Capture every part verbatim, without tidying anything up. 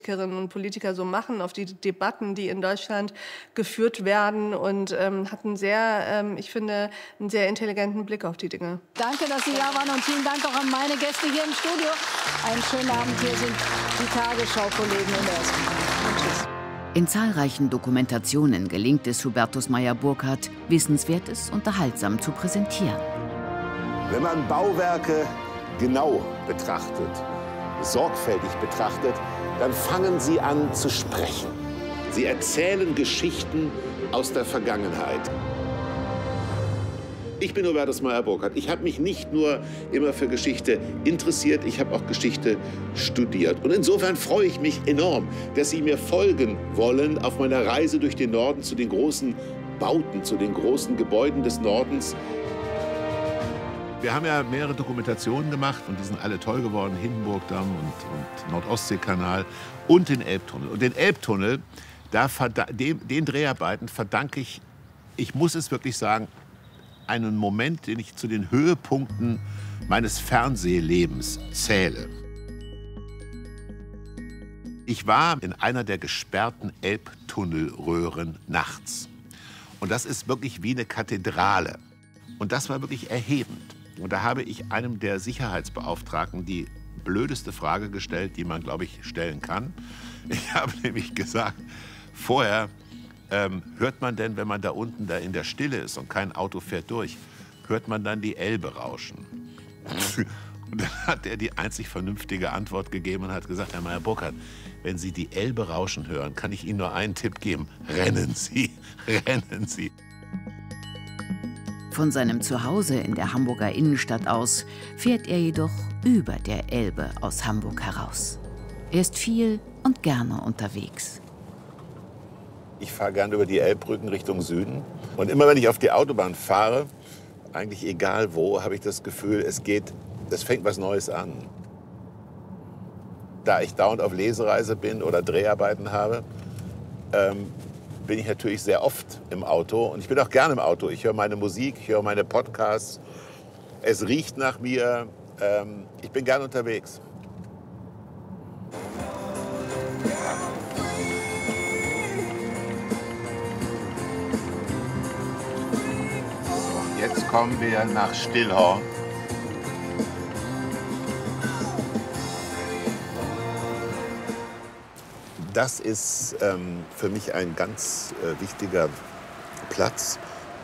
Politikerinnen und Politiker so machen, auf die Debatten, die in Deutschland geführt werden, und ähm, hat einen sehr, ähm, ich finde, einen sehr intelligenten Blick auf die Dinge. Danke, dass Sie da waren, und vielen Dank auch an meine Gäste hier im Studio. Einen schönen Abend. Hier sind die Tagesschau-Kollegen in der ersten Reihe. Tschüss. In zahlreichen Dokumentationen gelingt es Hubertus Meyer-Burkhardt, Wissenswertes unterhaltsam zu präsentieren. Wenn man Bauwerke genau betrachtet, sorgfältig betrachtet, dann fangen sie an zu sprechen. Sie erzählen Geschichten aus der Vergangenheit. Ich bin Hubertus Meyer-Burkhardt. Ich habe mich nicht nur immer für Geschichte interessiert, ich habe auch Geschichte studiert. Und insofern freue ich mich enorm, dass Sie mir folgen wollen auf meiner Reise durch den Norden zu den großen Bauten, zu den großen Gebäuden des Nordens. Wir haben ja mehrere Dokumentationen gemacht und die sind alle toll geworden. Hindenburgdamm und, und Nord-Ostsee-Kanal und den Elbtunnel. Und den Elbtunnel, da dem, den Dreharbeiten verdanke ich, ich muss es wirklich sagen, einen Moment, den ich zu den Höhepunkten meines Fernsehlebens zähle. Ich war in einer der gesperrten Elbtunnelröhren nachts. Und das ist wirklich wie eine Kathedrale. Und das war wirklich erhebend. Und da habe ich einem der Sicherheitsbeauftragten die blödeste Frage gestellt, die man, glaube ich, stellen kann. Ich habe nämlich gesagt, vorher, ähm, hört man denn, wenn man da unten da in der Stille ist und kein Auto fährt durch, hört man dann die Elbe rauschen? Und dann hat er die einzig vernünftige Antwort gegeben und hat gesagt, Herr Meyer-Burkhardt, wenn Sie die Elbe rauschen hören, kann ich Ihnen nur einen Tipp geben. Rennen Sie, rennen Sie. Von seinem Zuhause in der Hamburger Innenstadt aus fährt er jedoch über der Elbe aus Hamburg heraus. Er ist viel und gerne unterwegs. Ich fahre gerne über die Elbbrücken Richtung Süden. Und immer wenn ich auf die Autobahn fahre, eigentlich egal wo, habe ich das Gefühl, es geht, es fängt was Neues an. Da ich dauernd auf Lesereise bin oder Dreharbeiten habe, ähm, bin ich natürlich sehr oft im Auto. Und ich bin auch gerne im Auto. Ich höre meine Musik, ich höre meine Podcasts. Es riecht nach mir. Ähm, ich bin gerne unterwegs. So, jetzt kommen wir nach Stillhorn. Das ist ähm, für mich ein ganz äh, wichtiger Platz.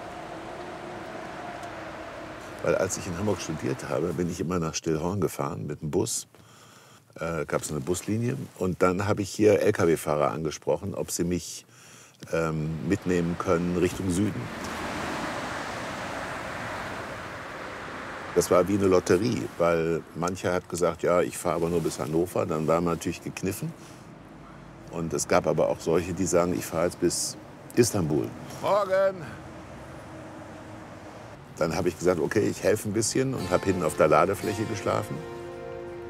Weil als ich in Hamburg studiert habe, bin ich immer nach Stillhorn gefahren mit dem Bus. Äh, gab es eine Buslinie. Und dann habe ich hier L K W-Fahrer angesprochen, ob sie mich ähm, mitnehmen können Richtung Süden. Das war wie eine Lotterie, weil mancher hat gesagt, ja, ich fahre aber nur bis Hannover. Dann war man natürlich gekniffen. Und es gab aber auch solche, die sagen, ich fahre jetzt bis Istanbul. Morgen! Dann habe ich gesagt, okay, ich helfe ein bisschen und habe hinten auf der Ladefläche geschlafen.